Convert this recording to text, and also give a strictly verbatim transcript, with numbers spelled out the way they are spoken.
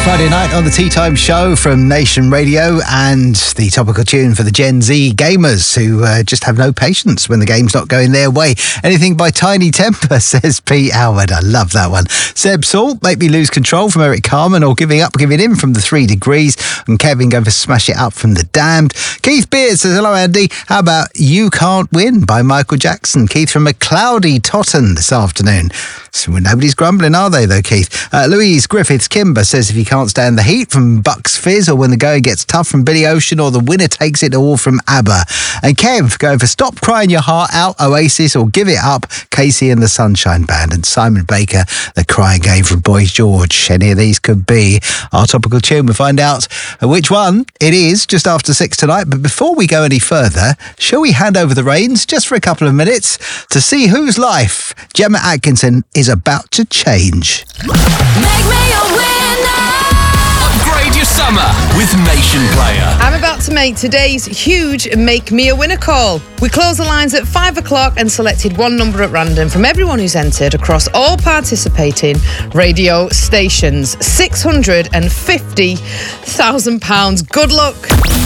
Friday night on the Tea Time Show from Nation Radio, and the topical tune for the Gen Z gamers who uh, just have no patience when the game's not going their way. Anything by Tiny Temper, says Pete Howard. I love that one. Seb Salt, Make Me Lose Control from Eric Carmen, or Giving Up, Giving In from the Three Degrees, and Kevin going for Smash It Up from the Damned. Keith Beard says, hello Andy, how about You Can't Win by Michael Jackson? Keith from a cloudy Totten this afternoon. So nobody's grumbling, are they, though, Keith? Uh, Louise Griffiths Kimber says, if you can't stand the heat from Bucks Fizz, or When the Going Gets Tough from Billy Ocean, or The Winner Takes It All from ABBA. And Kev going for Stop Crying Your Heart Out, Oasis, or Give It Up, Casey and the Sunshine Band. And Simon Baker, The Crying Game from Boy George. Any of these could be our topical tune. We'll find out which one it is just after six tonight. But before we go any further, shall we hand over the reins just for a couple of minutes to see whose life Gemma Atkinson is about to change. Make me a winner. Upgrade your summer with Nation Player. I'm about to make today's huge Make Me a Winner call. We close the lines at five o'clock and selected one number at random from everyone who's entered across all participating radio stations. six hundred fifty thousand pounds. Good luck.